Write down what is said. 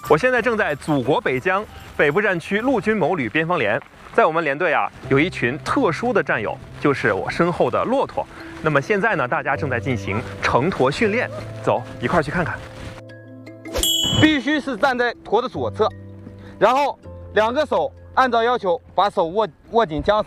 我现在正在祖国北疆北部战区陆军某旅边防连，在我们连队啊，有一群特殊的战友，就是我身后的骆驼。那么现在呢，大家正在进行乘驼训练，走，一块儿去看看。 必须是站在驼的左侧，然后2个手按照要求把手握紧缰绳。